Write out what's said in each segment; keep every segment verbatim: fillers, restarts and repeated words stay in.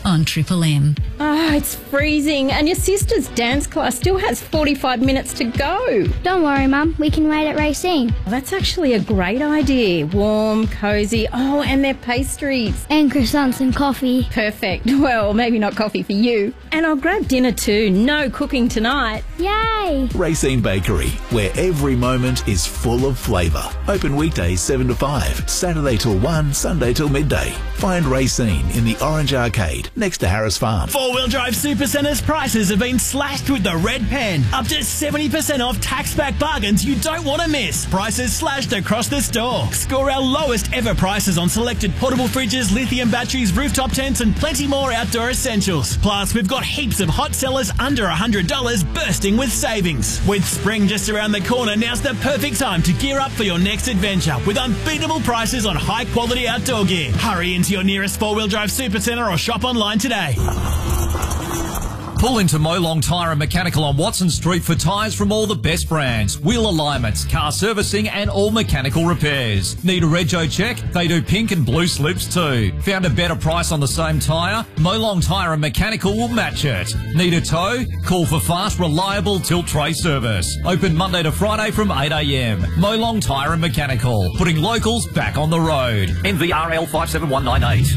on Triple M. Ah, oh, it's freezing and your sister's dance class still has forty-five minutes to go. Don't worry, Mum. We can wait at Racine. Oh, that's actually a great idea. Warm, cosy. Oh, and their pastries. And croissants and coffee. Perfect. Well, maybe not coffee for you. And I'll grab dinner too. No cooking tonight. Yay! Racine Bakery, where every moment is full of flavour. Open weekdays seven to five, Saturday till one, Sunday till midday. Find Racine in the Orange Arcade next to Harris Farm. Four-wheel drive Supercentre's prices have been slashed with the red pen. Up to seventy percent off tax-back bargains you don't want to miss. Prices slashed across the store. Score our lowest ever prices on selected portable fridges, lithium batteries, rooftop tents and plenty more outdoor essentials. Plus, we've got heaps of hot sellers under one hundred dollars bursting with savings. With spring just around the corner, now's the perfect time to gear up for your next adventure with unbeatable prices on high-quality outdoor gear. Hurry into your nearest four-wheel drive Supercentre or shop online today. Pull into Molong Tyre and Mechanical on Watson Street for tyres from all the best brands, wheel alignments, car servicing and all mechanical repairs. Need a rego check? They do pink and blue slips too. Found a better price on the same tyre? Molong Tyre and Mechanical will match it. Need a tow? Call for fast, reliable tilt tray service. Open Monday to Friday from eight a m. Molong Tyre and Mechanical, putting locals back on the road. N V R L five seven one nine eight.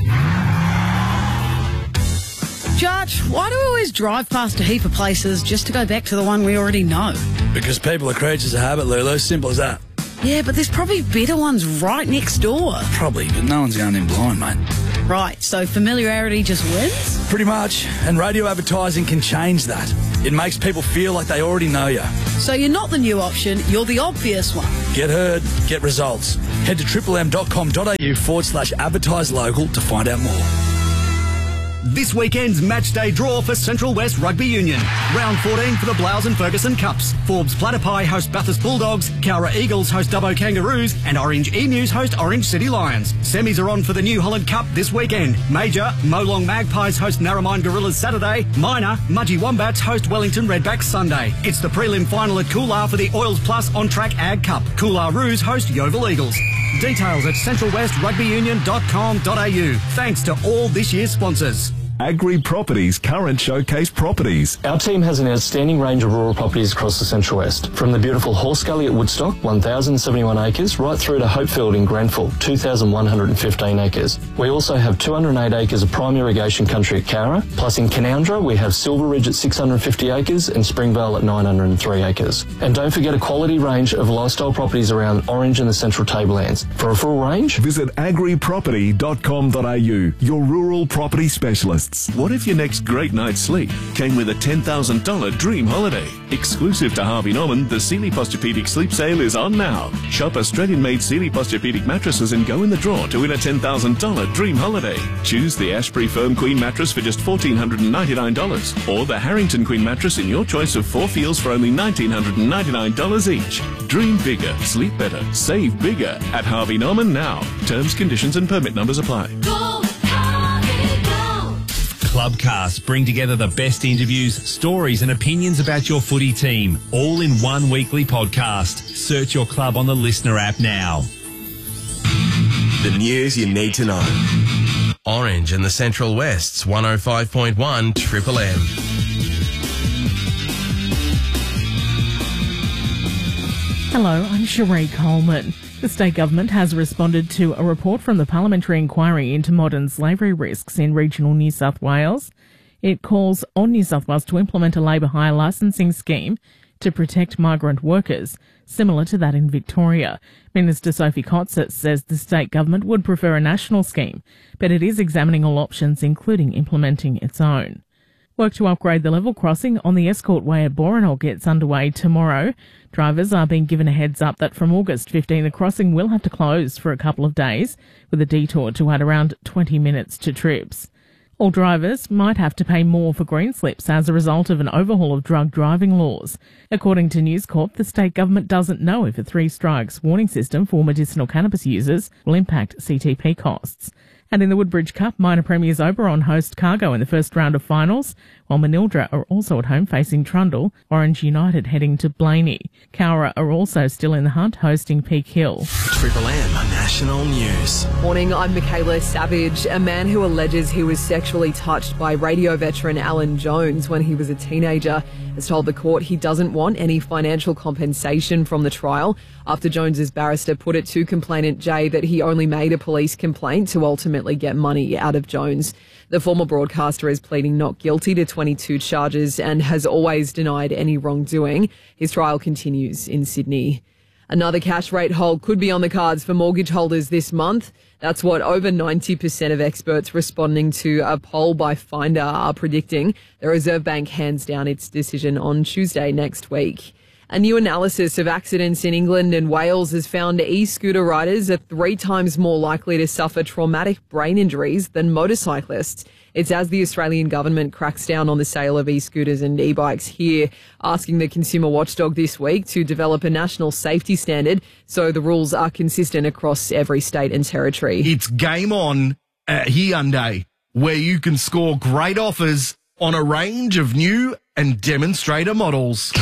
Judge, why do we always drive past a heap of places just to go back to the one we already know? Because people are creatures of habit, Lulu. Simple as that. Yeah, but there's probably better ones right next door. Probably, but no one's going in blind, mate. Right, so familiarity just wins? Pretty much, and radio advertising can change that. It makes people feel like they already know you. So you're not the new option, you're the obvious one. Get heard, get results. Head to triple m dot com dot a u forward slash advertise local to find out more. This weekend's match day draw for Central West Rugby Union. Round fourteen for the Blouse and Ferguson Cups. Forbes Platypi host Bathurst Bulldogs, Cowra Eagles host Dubbo Kangaroos, and Orange Emus host Orange City Lions. Semis are on for the New Holland Cup this weekend. Major, Molong Magpies host Narromine Gorillas Saturday. Minor, Mudgee Wombats host Wellington Redbacks Sunday. It's the prelim final at Coolar for the Oils Plus On-Track Ag Cup. Coolaroos host Yeovil Eagles. Details at central west rugby union dot com dot a u. Thanks to all this year's sponsors. Agri Properties current showcase properties. Our team has an outstanding range of rural properties across the Central West, from the beautiful Horse Gully at Woodstock, one thousand seventy-one acres, right through to Hopefield in Grenfell, two thousand one hundred fifteen acres. We also have two hundred eight acres of prime irrigation country at Cowra, plus in Canoundra we have Silver Ridge at six hundred fifty acres and Springvale at nine hundred three acres. And don't forget a quality range of lifestyle properties around Orange and the Central Tablelands. For a full range, visit agri property dot com dot a u, your rural property specialists. What if your next great night's sleep came with a ten thousand dollars dream holiday? Exclusive to Harvey Norman, the Sealy Posturepedic Sleep Sale is on now. Shop Australian-made Sealy Posturepedic mattresses and go in the draw to win a ten thousand dollars dream holiday. Choose the Ashbury Firm Queen mattress for just one thousand four hundred ninety-nine dollars or the Harrington Queen mattress in your choice of four feels for only one thousand nine hundred ninety-nine dollars each. Dream bigger, sleep better, save bigger at Harvey Norman now. Terms, conditions and permit numbers apply. Clubcast bring together the best interviews, stories and opinions about your footy team, all in one weekly podcast. Search your club on the Listener app now. The news you need to know. Orange and the Central West's one oh five point one Triple M. Hello, I'm Sheree Coleman. The state government has responded to a report from the Parliamentary Inquiry into modern slavery risks in regional New South Wales. It calls on New South Wales to implement a labour hire licensing scheme to protect migrant workers, similar to that in Victoria. Minister Sophie Kotzer says the state government would prefer a national scheme, but it is examining all options, including implementing its own. Work to upgrade the level crossing on the Escort Way at Boranol gets underway tomorrow. Drivers are being given a heads up that from August fifteenth the crossing will have to close for a couple of days, with a detour to add around twenty minutes to trips. All drivers might have to pay more for green slips as a result of an overhaul of drug driving laws. According to News Corp, the state government doesn't know if a three strikes warning system for medicinal cannabis users will impact C T P costs. And in the Woodbridge Cup, minor premiers Oberon host Cargo in the first round of finals, while Manildra are also at home facing Trundle, Orange United heading to Blaney. Cowra are also still in the hunt, hosting Peak Hill. Triple M. national news. Morning, I'm Michaela Savage. A man who alleges he was sexually touched by radio veteran Alan Jones when he was a teenager has told the court he doesn't want any financial compensation from the trial after Jones's barrister put it to complainant Jay that he only made a police complaint to ultimately get money out of Jones. The former broadcaster is pleading not guilty to twenty-two charges and has always denied any wrongdoing. His trial continues in Sydney. Another cash rate hold could be on the cards for mortgage holders this month. That's what over ninety percent of experts responding to a poll by Finder are predicting. The Reserve Bank hands down its decision on Tuesday next week. A new analysis of accidents in England and Wales has found e-scooter riders are three times more likely to suffer traumatic brain injuries than motorcyclists. It's as the Australian government cracks down on the sale of e-scooters and e-bikes here, asking the consumer watchdog this week to develop a national safety standard so the rules are consistent across every state and territory. It's game on at Hyundai, where you can score great offers on a range of new and demonstrator models.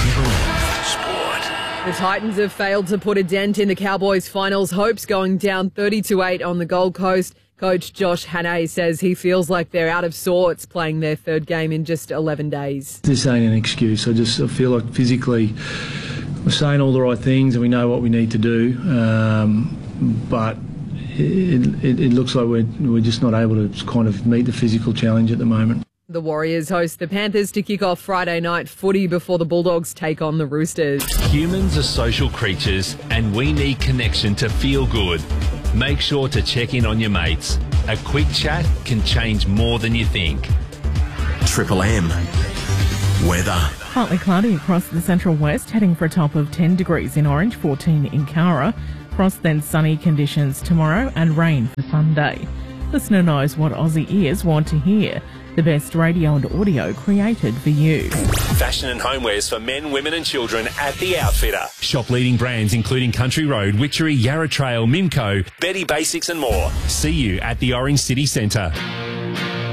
The Titans have failed to put a dent in the Cowboys' finals hopes, going down thirty to eight on the Gold Coast. Coach Josh Hannay says he feels like they're out of sorts playing their third game in just eleven days. This ain't an excuse. I just I feel like physically we're saying all the right things and we know what we need to do, um, but it, it, it looks like we're, we're just not able to kind of meet the physical challenge at the moment. The Warriors host the Panthers to kick off Friday night footy before the Bulldogs take on the Roosters. Humans are social creatures and we need connection to feel good. Make sure to check in on your mates. A quick chat can change more than you think. Triple M. Weather. Partly cloudy across the central west, heading for a top of ten degrees in Orange, fourteen in Cowra. Frost, then sunny conditions tomorrow and rain for Sunday. Listener knows what Aussie ears want to hear. The best radio and audio created for you. Fashion and homewares for men, women and children at The Outfitter. Shop leading brands including Country Road, Witchery, Yarra Trail, Mimco, Betty Basics and more. See you at the Orange City Centre.